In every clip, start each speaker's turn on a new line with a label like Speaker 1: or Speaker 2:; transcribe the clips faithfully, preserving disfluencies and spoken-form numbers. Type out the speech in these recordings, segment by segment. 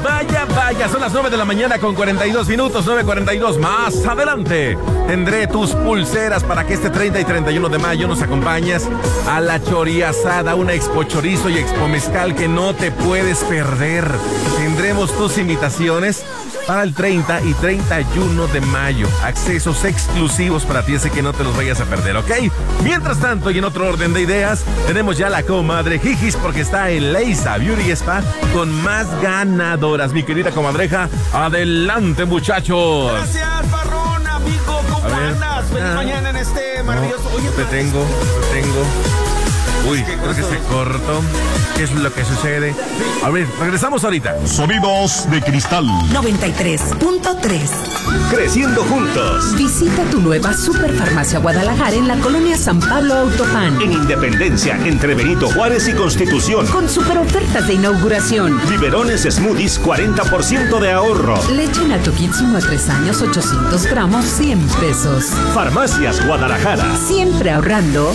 Speaker 1: Vaya, vaya, son las nueve de la mañana con cuarenta y dos minutos, nueve cuarenta y dos. Más adelante tendré tus pulseras para que este treinta y treinta y uno de mayo nos acompañes a la Choriasada, una expo chorizo y expo mezcal que no te puedes perder. Tendremos tus invitaciones para el treinta y treinta y uno de mayo. Accesos exclusivos para ti, así que no te los vayas a perder, ¿ok? Mientras tanto, y en otro orden de ideas, tenemos ya la comadre Jijis porque está en Leisa Beauty Spa con más ganadoras. Mi querida comadreja, adelante, muchachos.
Speaker 2: Gracias, Barrón, amigo, ¿cómo
Speaker 1: A ver.
Speaker 2: andas? Feliz
Speaker 1: Ah.
Speaker 2: mañana en este maravilloso...
Speaker 1: No,
Speaker 2: Oye,
Speaker 1: te
Speaker 2: pero-
Speaker 1: tengo, te tengo. Uy,
Speaker 2: ¿Qué
Speaker 1: creo que
Speaker 2: pasó?
Speaker 1: se cortó. ¿Qué es lo que sucede? A ver, regresamos ahorita.
Speaker 3: Sonidos de cristal.
Speaker 4: noventa y tres punto tres.
Speaker 5: Creciendo juntos.
Speaker 4: Visita tu nueva Superfarmacia Guadalajara en la colonia San Pablo Autopan.
Speaker 5: En Independencia, entre Benito Juárez y Constitución.
Speaker 4: Con super ofertas de inauguración.
Speaker 5: Biberones Smoothies, cuarenta por ciento de ahorro.
Speaker 4: Leche Nato Kids uno a tres años, ochocientos gramos, cien pesos.
Speaker 5: Farmacias Guadalajara.
Speaker 4: Siempre ahorrando.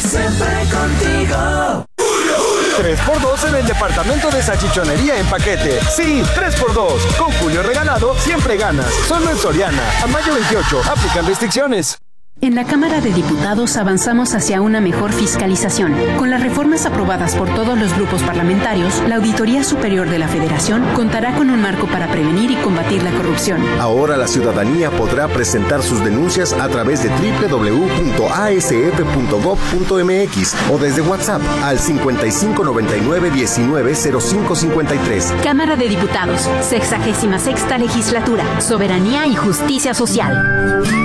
Speaker 6: tres por dos en el departamento de salchichonería en paquete. Sí, tres por dos. Con Julio regalado, siempre ganas. Solo en Soriana. A mayo veintiocho. Aplican restricciones.
Speaker 7: En la Cámara de Diputados avanzamos hacia una mejor fiscalización. Con las reformas aprobadas por todos los grupos parlamentarios, la Auditoría Superior de la Federación contará con un marco para prevenir y combatir la corrupción.
Speaker 8: Ahora la ciudadanía podrá presentar sus denuncias a través de doble u doble u doble u punto a s f punto gob punto m x o desde WhatsApp al cincuenta y cinco noventa y nueve diecinueve cero cinco cincuenta y tres.
Speaker 7: Cámara de Diputados, sexagésima sexta legislatura, Soberanía y Justicia Social.